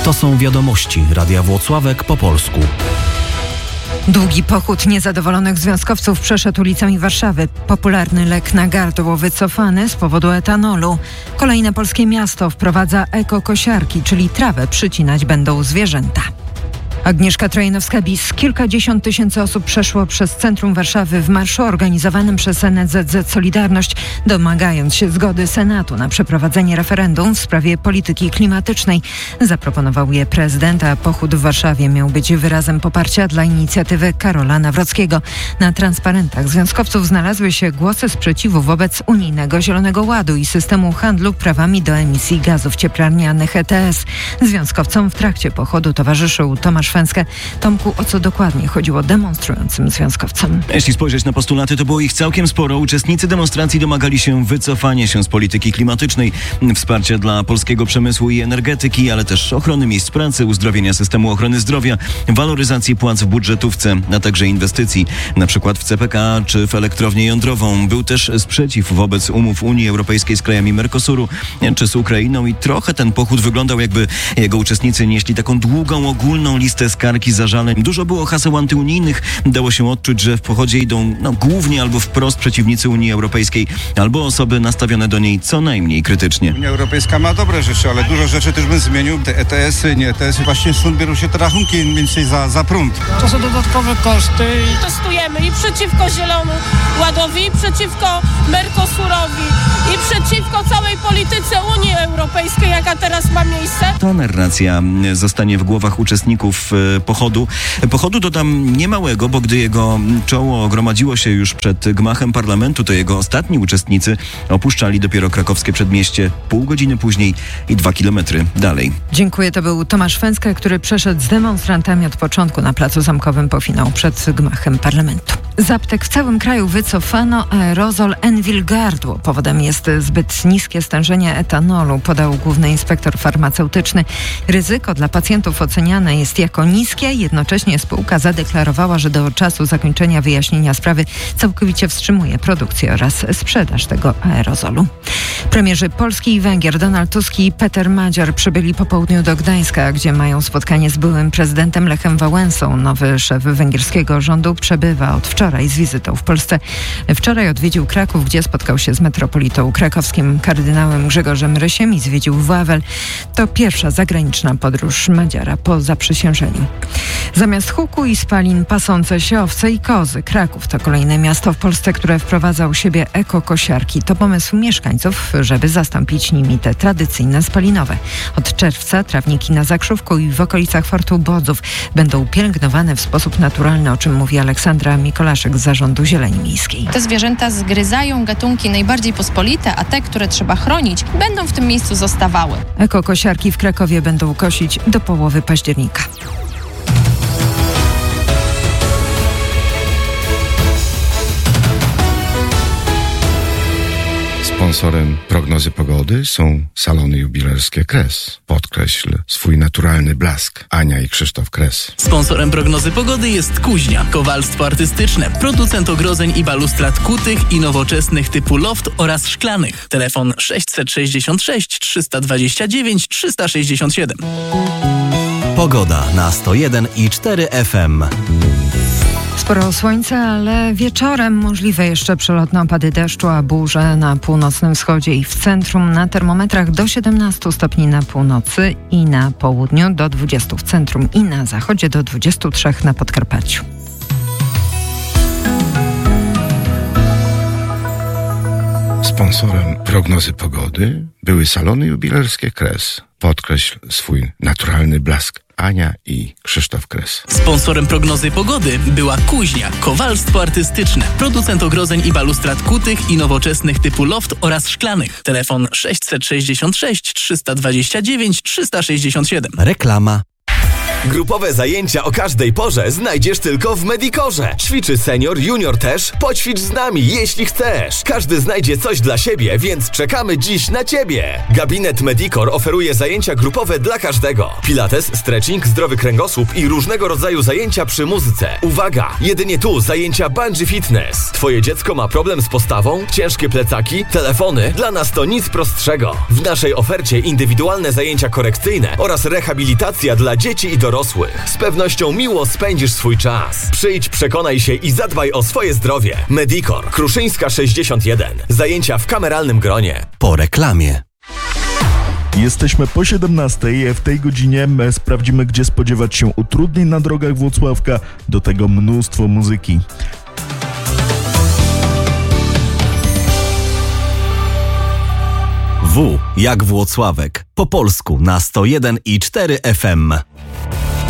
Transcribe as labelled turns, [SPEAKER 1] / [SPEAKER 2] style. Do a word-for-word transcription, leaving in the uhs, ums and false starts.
[SPEAKER 1] To są wiadomości Radia Włocławek po polsku.
[SPEAKER 2] Długi pochód niezadowolonych związkowców przeszedł ulicami Warszawy. Popularny lek na gardło wycofany z powodu etanolu. Kolejne polskie miasto wprowadza ekokosiarki, czyli trawę przycinać będą zwierzęta. Agnieszka Trojanowska-Bis. Kilkadziesiąt tysięcy osób przeszło przez centrum Warszawy w marszu organizowanym przez N S Z Z Solidarność, domagając się zgody Senatu na przeprowadzenie referendum w sprawie polityki klimatycznej. Zaproponował je prezydent, a pochód w Warszawie miał być wyrazem poparcia dla inicjatywy Karola Nawrockiego. Na transparentach związkowców znalazły się głosy sprzeciwu wobec unijnego Zielonego Ładu i systemu handlu prawami do emisji gazów cieplarnianych E T S. Związkowcom w trakcie pochodu towarzyszył Tomasz Fęskę. Tomku, o co dokładnie chodziło demonstrującym związkowcom?
[SPEAKER 3] Jeśli spojrzeć na postulaty, to było ich całkiem sporo. Uczestnicy demonstracji domagali się wycofania się z polityki klimatycznej, wsparcia dla polskiego przemysłu i energetyki, ale też ochrony miejsc pracy, uzdrowienia systemu ochrony zdrowia, waloryzacji płac w budżetówce, a także inwestycji, na przykład w C P K czy w elektrownię jądrową. Był też sprzeciw wobec umów Unii Europejskiej z krajami Mercosuru czy z Ukrainą i trochę ten pochód wyglądał, jakby jego uczestnicy nieśli taką długą, ogólną listę skarg i zażaleń. Dużo było haseł antyunijnych. Dało się odczuć, że w pochodzie idą no, głównie albo wprost przeciwnicy Unii Europejskiej, albo osoby nastawione do niej co najmniej krytycznie.
[SPEAKER 4] Unia Europejska ma dobre rzeczy, ale dużo rzeczy też bym zmienił. Te E T S-y, nie E T S-y, właśnie stąd biorą się te rachunki mniej więcej za, za prąd.
[SPEAKER 5] To są dodatkowe koszty.
[SPEAKER 6] Testujemy i przeciwko Zielonemu Ładowi, i przeciwko Mercosurowi, i przeciwko całej polityce Unii Europejskiej, jaka teraz ma miejsce.
[SPEAKER 3] Ta narracja zostanie w głowach uczestników pochodu. Pochodu dodam niemałego, bo gdy jego czoło gromadziło się już przed gmachem parlamentu, to jego ostatni uczestnicy opuszczali dopiero krakowskie przedmieście pół godziny później i dwa kilometry dalej.
[SPEAKER 2] Dziękuję. To był Tomasz Fęskę, który przeszedł z demonstrantami od początku na Placu Zamkowym po finał przed gmachem parlamentu. Z aptek w całym kraju wycofano aerozol Enwil Gardło. Powodem jest zbyt niskie stężenie etanolu, podał główny inspektor farmaceutyczny. Ryzyko dla pacjentów oceniane jest jako niskie, jednocześnie spółka zadeklarowała, że do czasu zakończenia wyjaśnienia sprawy całkowicie wstrzymuje produkcję oraz sprzedaż tego aerozolu. Premierzy Polski i Węgier Donald Tusk i Peter Madziar przybyli po południu do Gdańska, gdzie mają spotkanie z byłym prezydentem Lechem Wałęsą. Nowy szef węgierskiego rządu przebywa od wczoraj z wizytą w Polsce. Wczoraj odwiedził Kraków, gdzie spotkał się z metropolitą krakowskim kardynałem Grzegorzem Rysiem i zwiedził Wawel. To pierwsza zagraniczna podróż Madziara po zaprzysiężeniu. Zamiast huku i spalin pasące się owce i kozy. Kraków to kolejne miasto w Polsce, które wprowadza u siebie ekokosiarki. To pomysł mieszkańców, żeby zastąpić nimi te tradycyjne spalinowe. Od czerwca trawniki na Zakrzówku i w okolicach Fortu Bodzów będą pielęgnowane w sposób naturalny, o czym mówi Aleksandra Mikolaszek z Zarządu Zieleni Miejskiej.
[SPEAKER 7] Te zwierzęta zgryzają gatunki najbardziej pospolite, a te, które trzeba chronić, będą w tym miejscu zostawały.
[SPEAKER 2] Ekokosiarki w Krakowie będą kosić do połowy października.
[SPEAKER 8] Sponsorem prognozy pogody są salony jubilerskie Kres. Podkreśl swój naturalny blask. Ania i Krzysztof Kres.
[SPEAKER 9] Sponsorem prognozy pogody jest Kuźnia. Kowalstwo artystyczne. Producent ogrodzeń i balustrad kutych i nowoczesnych typu loft oraz szklanych. Telefon sześćset sześćdziesiąt sześć trzysta dwadzieścia dziewięć trzysta sześćdziesiąt siedem.
[SPEAKER 1] Pogoda na sto jeden i cztery F M.
[SPEAKER 2] Sporo słońca, ale wieczorem możliwe jeszcze przelotne opady deszczu, a burze na północnym wschodzie i w centrum. Na termometrach do siedemnastu stopni na północy i na południu, do dwudziestu w centrum i na zachodzie, do dwudziestu trzech na Podkarpaciu.
[SPEAKER 8] Sponsorem prognozy pogody były salony jubilerskie Kres. Podkreśl swój naturalny blask. Ania i Krzysztof Kres.
[SPEAKER 9] Sponsorem prognozy pogody była Kuźnia. Kowalstwo artystyczne. Producent ogrodzeń i balustrad kutych i nowoczesnych typu loft oraz szklanych. Telefon sześćset sześćdziesiąt sześć trzysta dwadzieścia dziewięć trzysta sześćdziesiąt siedem.
[SPEAKER 1] Reklama.
[SPEAKER 5] Grupowe zajęcia o każdej porze znajdziesz tylko w Medicorze. Ćwiczy senior, junior też. Poćwicz z nami, jeśli chcesz. Każdy znajdzie coś dla siebie, więc czekamy dziś na Ciebie. Gabinet Medicor oferuje zajęcia grupowe dla każdego. Pilates, stretching, zdrowy kręgosłup i różnego rodzaju zajęcia przy muzyce. Uwaga! Jedynie tu zajęcia bungee fitness. Twoje dziecko ma problem z postawą? Ciężkie plecaki? Telefony? Dla nas to nic prostszego. W naszej ofercie indywidualne zajęcia korekcyjne oraz rehabilitacja dla dzieci i dorosłych. Z pewnością miło spędzisz swój czas. Przyjdź, przekonaj się i zadbaj o swoje zdrowie. Medicor, Kruszyńska sześćdziesiąt jeden. Zajęcia w kameralnym gronie.
[SPEAKER 1] Po reklamie.
[SPEAKER 10] Jesteśmy po siedemnastej. W tej godzinie sprawdzimy, gdzie spodziewać się utrudnień na drogach Włocławka. Do tego mnóstwo muzyki.
[SPEAKER 1] W jak Włocławek. Po polsku na sto jeden i cztery F M.